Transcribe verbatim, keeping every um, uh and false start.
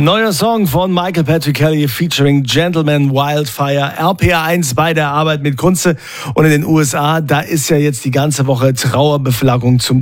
Neuer Song von Michael Patrick Kelly featuring Gentleman Wildfire, R P R eins bei der Arbeit mit Kunze. Und in den U S A, da ist ja jetzt die ganze Woche Trauerbeflaggung zum